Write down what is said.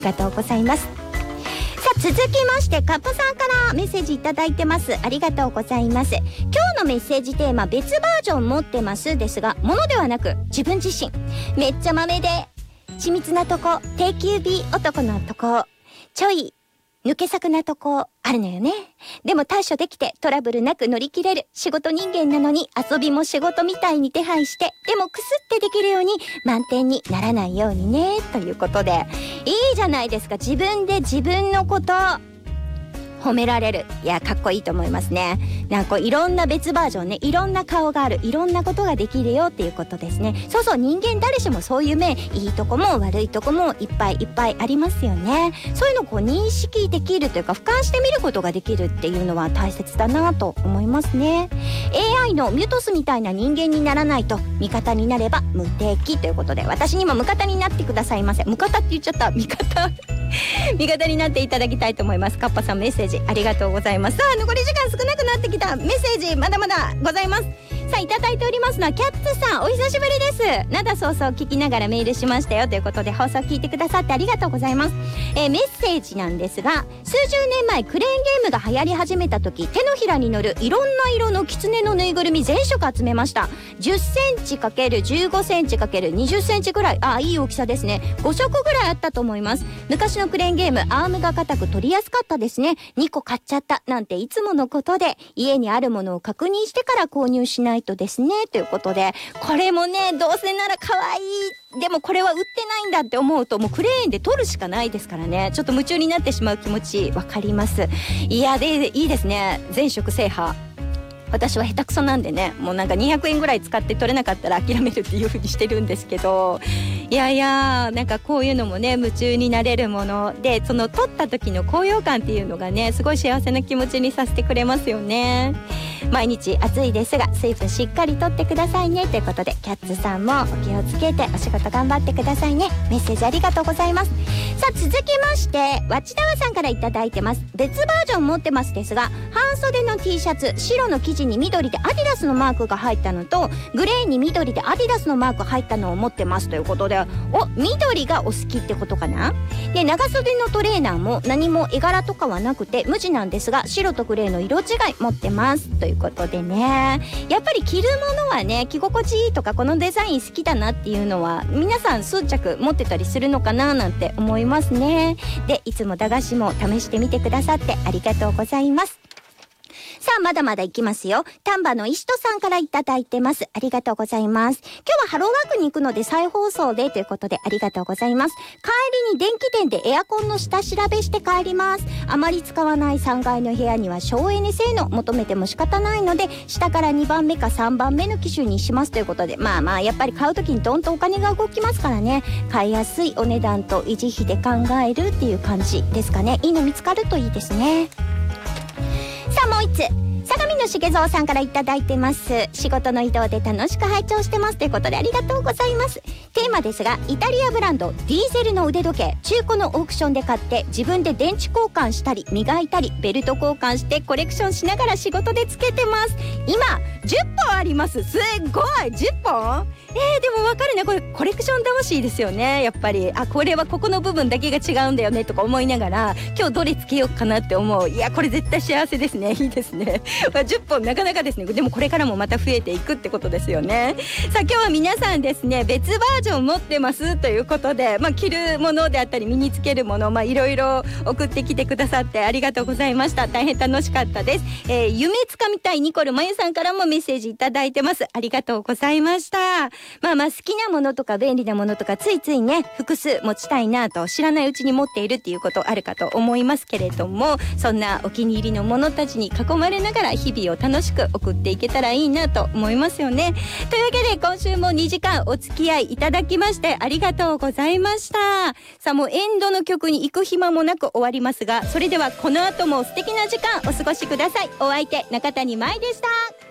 りがとうございます。さあ続きましてカッパさんからメッセージいただいてます。ありがとうございます。今日のメッセージテーマ別バージョン持ってますですが、ものではなく自分自身めっちゃ豆で緻密なとこ、定休日男のとこ、ちょい抜け作なとこあるのよね。でも対処できてトラブルなく乗り切れる仕事人間なのに、遊びも仕事みたいに手配して、でもクスってできるように満点にならないようにね、ということで、いいじゃないですか。自分で自分のこと褒められる。いや、かっこいいと思いますね。なんかいろんな別バージョンね、いろんな顔がある、いろんなことができるよっていうことですね。そうそう、人間誰しもそういう面、いいとこも悪いとこもいっぱいいっぱいありますよね。そういうのをこう認識できるというか、俯瞰してみることができるっていうのは大切だなと思いますね。AI のミュトスみたいな人間にならないと、味方になれば無敵ということで、私にも味方になってくださいませ。味方って言っちゃった。味方味方になっていただきたいと思います。カッパさんメッセージありがとうございます。さあ残り時間少なくなってきた。メッセージまだまだございます。さあいただいておりますのはキャッツさん、お久しぶりです。灘そうそう聞きながらメールしましたよということで、放送聞いてくださってありがとうございます。メッセージなんですが、数十年前クレーンゲームが流行り始めた時、手のひらに乗るいろんな色のキツネのぬいぐるみ全色集めました。10センチ ×15 センチ ×20 センチぐらい、いい大きさですね。5色ぐらいあったと思います。昔のクレーンゲーム、アームが硬く取りやすかったですね。2個買っちゃったなんていつものことで、家にあるものを確認してから購入しないとですね、ということで、これもね、どうせなら可愛い、でもこれは売ってないんだって思うと、もうクレーンで取るしかないですからね。ちょっと夢中になってしまう気持ちわかります。いや、でいいですね、全色制覇。私は下手くそなんでね、もうなんか200円ぐらい使って取れなかったら諦めるっていう風にしてるんですけど、いやいや、なんかこういうのもね、夢中になれるもので、その取った時の高揚感っていうのがね、すごい幸せな気持ちにさせてくれますよね。毎日暑いですが水分しっかりとってくださいねということで、キャッツさんもお気をつけてお仕事頑張ってくださいね。メッセージありがとうございます。さあ続きまして、わちだわさんからいただいてます。別バージョン持ってますですが、半袖の T シャツ、白の生地に緑でアディダスのマークが入ったのと、グレーに緑でアディダスのマーク入ったのを持ってますということで、緑がお好きってことかな。で、長袖のトレーナーも何も絵柄とかはなくて無地なんですが、白とグレーの色違い持ってますということでね、やっぱり着るものはね、着心地いいとかこのデザイン好きだなっていうのは皆さん数着持ってたりするのかななんて思いますね。で、いつも駄菓子も試してみてくださってありがとうございます。さあまだまだいきますよ。丹波の石戸さんからいただいてます。ありがとうございます。今日はハローワークに行くので再放送でということでありがとうございます。帰りに電気店でエアコンの下調べして帰ります。あまり使わない3階の部屋には省エネ性能求めても仕方ないので、下から2番目か3番目の機種にしますということで、まあやっぱり買うときにドンとお金が動きますからね、買いやすいお値段と維持費で考えるっていう感じですかね。いいの見つかるといいですね。さあもう一つ、相模のしげぞうさんからいただいてます。仕事の移動で楽しく拝聴してますということでありがとうございます。テーマですが、イタリアブランドディーゼルの腕時計、中古のオークションで買って自分で電池交換したり磨いたりベルト交換してコレクションしながら仕事でつけてます。今10本あります。すごい、10本。でもわかるね、これコレクション魂ですよね。やっぱりこれはここの部分だけが違うんだよねとか思いながら、今日どれつけようかなって思う。いや、これ絶対幸せですね。いいですね。10本なかなかですね。でもこれからもまた増えていくってことですよね。さあ今日は皆さんですね、別バージョン持ってますということで、着るものであったり身につけるもの、いろいろ送ってきてくださってありがとうございました。大変楽しかったです。夢つかみたいニコルまゆさんからもメッセージいただいてます。ありがとうございました。好きなものとか便利なものとかついついね、複数持ちたいなと知らないうちに持っているっていうことあるかと思いますけれども、そんなお気に入りのものたちに囲まれながら日々を楽しく送っていけたらいいなと思いますよね。というわけで今週も2時間お付き合いいただきましてありがとうございました。さあもうエンドの曲に行く暇もなく終わりますが、それではこの後も素敵な時間お過ごしください。お相手中谷舞でした。